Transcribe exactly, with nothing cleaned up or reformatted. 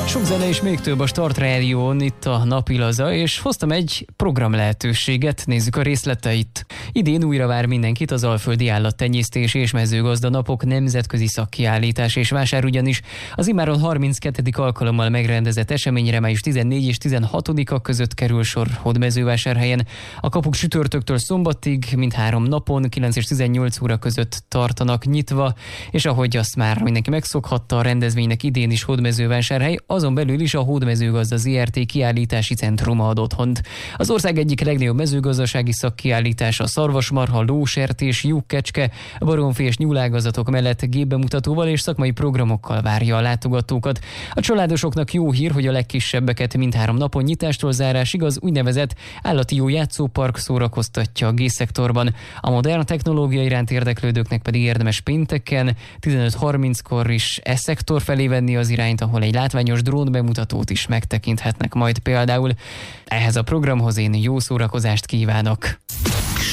Sok zene és még több a Start Rádión, itt a Napilaza, és hoztam egy program lehetőséget, nézzük a részleteit. Idén újra vár mindenkit az Alföldi Állattenyésztés és Mezőgazda Napok nemzetközi szakkiállítás és vásár, ugyanis az immáron harminckettedik alkalommal megrendezett eseményre május tizennégyedike és tizenhatodika között kerül sor Hódmezővásárhelyen. A kapuk csütörtöktől szombatig mindhárom napon kilenc és tizennyolc óra között tartanak nyitva, és ahogy azt már mindenki megszokhatta, a rendezvénynek idén is Hódmezővásárhely, azon belül is a Hódmezőgazda zé er té kiállítási centruma ad otthont. Az ország egyik legnagyobb mezőgazdasági szakkiállítása a szarvasmarha, lósertés, juhkecske, baromfi és nyúlágazatok mellett gépbemutatóval és szakmai programokkal várja a látogatókat. A családosoknak jó hír, hogy a legkisebbeket mindhárom napon nyitástól zárásig az úgynevezett állati jó játszópark szórakoztatja a G-szektorban. A modern technológia iránt érdeklődőknek pedig érdemes pénteken tizenöt harminckor is e szektor felé venni az irányt, ahol egy látványos drón bemutatót is megtekinthetnek majd például. Ehhez a programhoz én jó szórakozást kívánok!